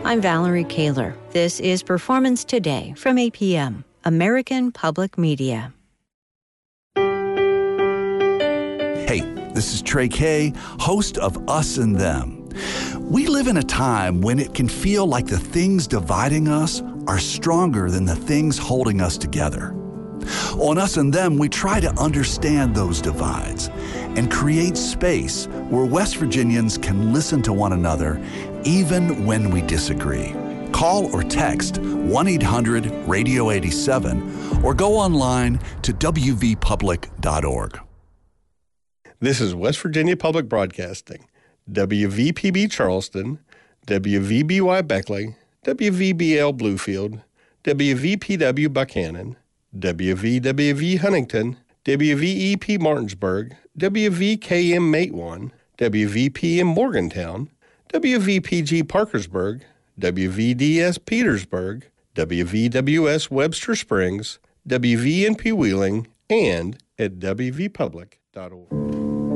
I'm Valerie Kaler. This is Performance Today from APM, American Public Media. Hey, this is Trey Kay, host of Us and Them. We live in a time when it can feel like the things dividing us are stronger than the things holding us together. On Us and Them, we try to understand those divides and create space where West Virginians can listen to one another even when we disagree. Call or text 1-800-RADIO-87 or go online to wvpublic.org. This is West Virginia Public Broadcasting, WVPB Charleston, WVBY Beckley, WVBL Bluefield, WVPW Buchanan, WVWV Huntington, WVEP Martinsburg, WVKM Matewan, WVPM Morgantown, WVPG Parkersburg, WVDS Petersburg, WVWS Webster Springs, WVNP Wheeling, and at wvpublic.org.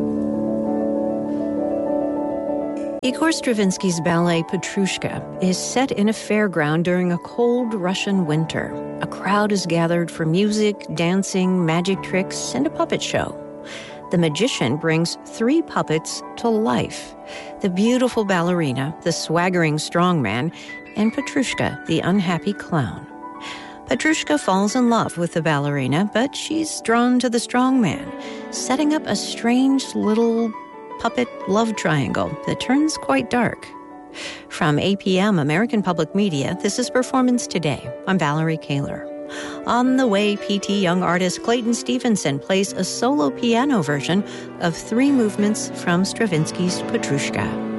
Igor Stravinsky's ballet Petrushka is set in a fairground during a cold Russian winter. A crowd is gathered for music, dancing, magic tricks, and a puppet show. The magician brings 3 puppets to life: the beautiful ballerina, the swaggering strongman, and Petrushka, the unhappy clown. Petrushka falls in love with the ballerina, but she's drawn to the strongman, setting up a strange little puppet love triangle that turns quite dark. From APM, American Public Media, this is Performance Today. I'm Valerie Kaler. On the way, P.T. Young artist Clayton Stevenson plays a solo piano version of 3 movements from Stravinsky's Petrushka.